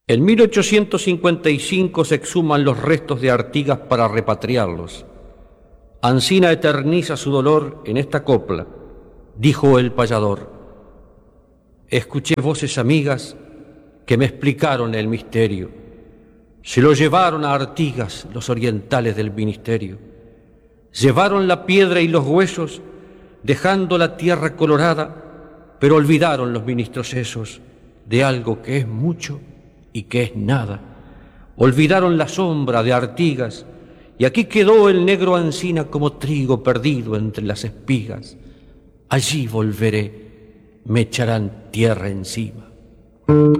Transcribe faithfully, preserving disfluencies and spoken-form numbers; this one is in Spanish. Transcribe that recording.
En mil ochocientos cincuenta y cinco se exhuman los restos de Artigas para repatriarlos. Ancina eterniza su dolor en esta copla, dijo el payador. Escuché voces amigas que me explicaron el misterio. Se lo llevaron a Artigas los orientales del ministerio. Llevaron la piedra y los huesos, dejando la tierra colorada, pero olvidaron los ministros esos de algo que es mucho y que es nada. Olvidaron la sombra de Artigas, y aquí quedó el negro Ancina como trigo perdido entre las espigas. Allí volveré, me echarán tierra encima.